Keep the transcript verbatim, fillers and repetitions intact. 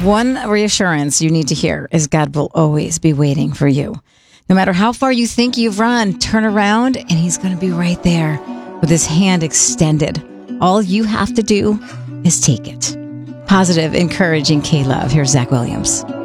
one reassurance you need to hear is God will always be waiting for you. No matter how far you think you've run, turn around and he's going to be right there with his hand extended. All you have to do is take it. Positive, encouraging K-Love. Here's Zach Williams.